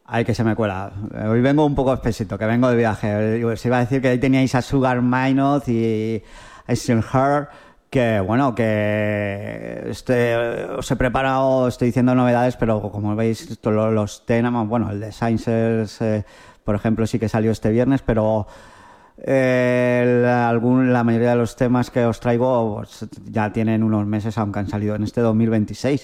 Ay, que se me cuela. Hoy vengo un poco espesito, que vengo de viaje. Os iba a decir que ahí teníais a Sugar Minot y a Her, que bueno, que os he preparado, estoy diciendo novedades, pero como veis, los temas, bueno, el de Sciences, por ejemplo, sí que salió este viernes, pero la mayoría de los temas que os traigo pues, ya tienen unos meses, aunque han salido en este 2026.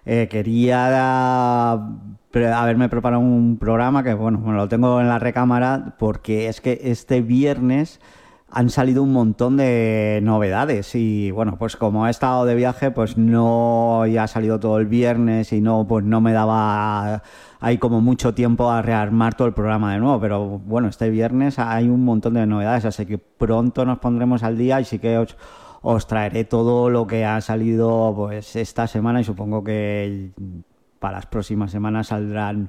Quería haberme preparado un programa que, bueno, lo tengo en la recámara porque es que este viernes han salido un montón de novedades y, bueno, pues como he estado de viaje, pues no ya ha salido todo el viernes y no, pues no me daba ahí como mucho tiempo a rearmar todo el programa de nuevo, pero bueno, este viernes hay un montón de novedades, así que pronto nos pondremos al día y sí que os traeré todo lo que ha salido pues esta semana y supongo que para las próximas semanas saldrán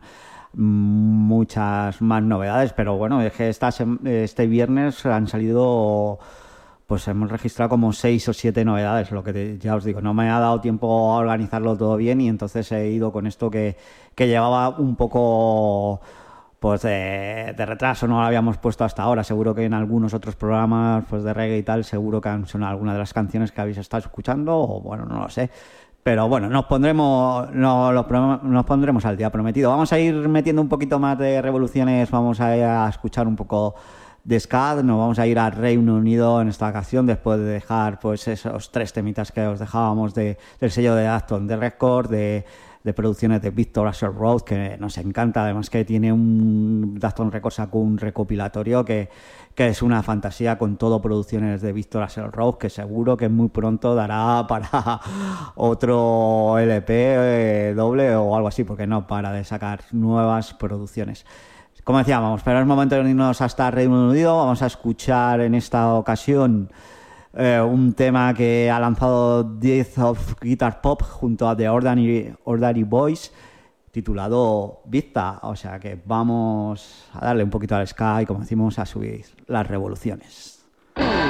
muchas más novedades, pero bueno, es que este viernes han salido, pues hemos registrado como 6 o 7 novedades, lo que ya os digo, no me ha dado tiempo a organizarlo todo bien y entonces he ido con esto que llevaba un poco pues de retraso, no lo habíamos puesto hasta ahora. Seguro que en algunos otros programas pues de reggae y tal, seguro que han sonado algunas de las canciones que habéis estado escuchando, o bueno, no lo sé. Pero bueno, nos pondremos al día prometido. Vamos a ir metiendo un poquito más de revoluciones, vamos a escuchar un poco de ska, nos vamos a ir al Reino Unido en esta ocasión, después de dejar pues esos 3 temitas que os dejábamos del sello de Acton de Record, de producciones de Victor Asher Road, que nos encanta, además que tiene un Acton Records sacó un recopilatorio que es una fantasía, con todo producciones de Victor Asher Road, que seguro que muy pronto dará para otro LP doble o algo así, porque no para de sacar nuevas producciones. Como decíamos, pero es momento de irnos hasta Reino Unido. Vamos a escuchar en esta ocasión un tema que ha lanzado Death of Guitar Pop junto a The Ordinary Boys, titulado Vista. O sea que vamos a darle un poquito al ska y, como decimos, a subir las revoluciones.